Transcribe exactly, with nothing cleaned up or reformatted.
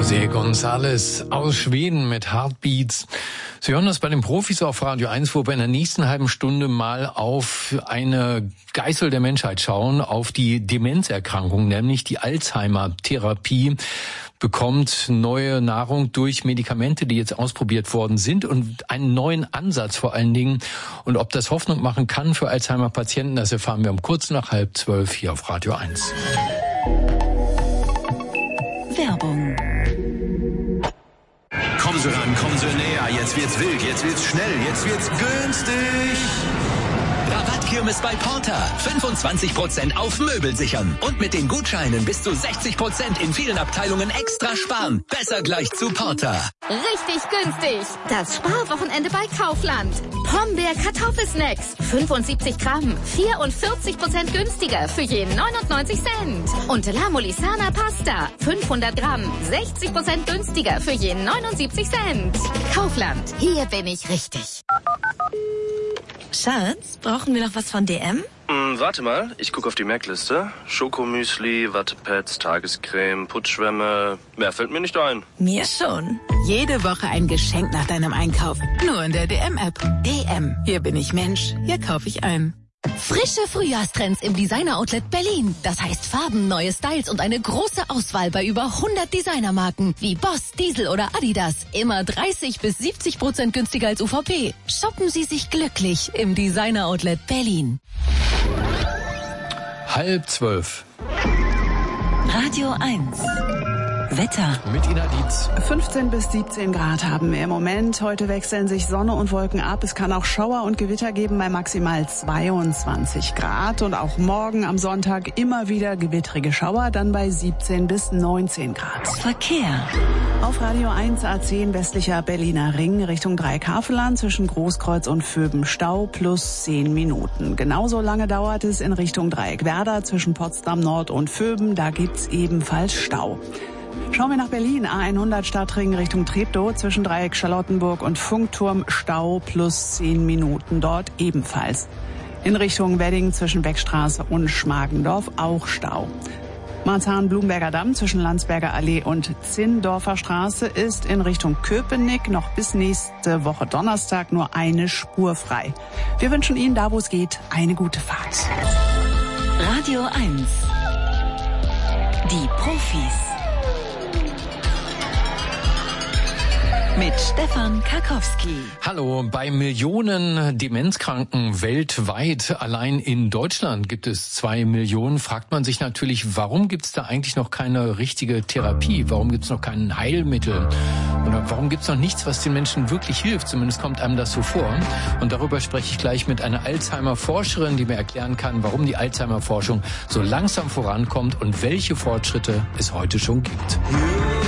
José González aus Schweden mit Heartbeats. Sie hören das bei den Profis auf Radio eins, wo wir in der nächsten halben Stunde mal auf eine Geißel der Menschheit schauen, auf die Demenzerkrankung, nämlich die Alzheimer-Therapie bekommt neue Nahrung durch Medikamente, die jetzt ausprobiert worden sind und einen neuen Ansatz vor allen Dingen. Und ob das Hoffnung machen kann für Alzheimer-Patienten, das erfahren wir um kurz nach halb zwölf hier auf Radio eins. Werbung. Kommen Sie ran, kommen Sie näher, jetzt wird's wild, jetzt wird's schnell, jetzt wird's günstig. Rabattkirmes bei Porter. fünfundzwanzig Prozent auf Möbel sichern. Und mit den Gutscheinen bis zu sechzig Prozent in vielen Abteilungen extra sparen. Besser gleich zu Porter. Richtig günstig. Das Sparwochenende bei Kaufland. Pombeer Kartoffelsnacks. fünfundsiebzig Gramm. vierundvierzig Prozent günstiger für je neunundneunzig Cent. Und La Molisana Pasta. fünfhundert Gramm. sechzig Prozent günstiger für je neunundsiebzig Cent. Kaufland. Hier bin ich richtig. Schatz, brauchen wir noch was von D M? Hm, warte mal, ich gucke auf die Merkliste. Schokomüsli, Wattepads, Tagescreme, Putzschwämme. Mehr fällt mir nicht ein. Mir schon. Jede Woche ein Geschenk nach deinem Einkauf. Nur in der D M-App. D M. Hier bin ich Mensch. Hier kaufe ich ein. Frische Frühjahrstrends im Designer-Outlet Berlin. Das heißt Farben, neue Styles und eine große Auswahl bei über hundert Designermarken wie Boss, Diesel oder Adidas. Immer dreißig bis siebzig Prozent günstiger als U V P. Shoppen Sie sich glücklich im Designer-Outlet Berlin. Halb zwölf. Radio eins. Wetter. Mit Ina Dietz. fünfzehn bis siebzehn Grad haben wir im Moment. Heute wechseln sich Sonne und Wolken ab. Es kann auch Schauer und Gewitter geben bei maximal zweiundzwanzig Grad. Und auch morgen am Sonntag immer wieder gewittrige Schauer, dann bei siebzehn bis neunzehn Grad. Verkehr. Auf Radio eins A zehn westlicher Berliner Ring Richtung Dreieckhavelan zwischen Großkreuz und Vöben Stau plus zehn Minuten. Genauso lange dauert es in Richtung Dreieckwerder zwischen Potsdam Nord und Vöben. Da gibt's ebenfalls Stau. Schauen wir nach Berlin, A hundert Stadtring Richtung Treptow, zwischen Dreieck Charlottenburg und Funkturm, Stau plus zehn Minuten dort ebenfalls. In Richtung Wedding zwischen Beckstraße und Schmargendorf auch Stau. Marzahn-Blumberger Damm zwischen Landsberger Allee und Zinndorfer Straße ist in Richtung Köpenick noch bis nächste Woche Donnerstag nur eine Spur frei. Wir wünschen Ihnen, da wo es geht, eine gute Fahrt. Radio eins. Die Profis. Mit Stefan Karkowski. Hallo, bei Millionen Demenzkranken weltweit, allein in Deutschland gibt es zwei Millionen, fragt man sich natürlich, warum gibt es da eigentlich noch keine richtige Therapie? Warum gibt es noch kein Heilmittel? Oder warum gibt es noch nichts, was den Menschen wirklich hilft? Zumindest kommt einem das so vor. Und darüber spreche ich gleich mit einer Alzheimer-Forscherin, die mir erklären kann, warum die Alzheimer-Forschung so langsam vorankommt und welche Fortschritte es heute schon gibt.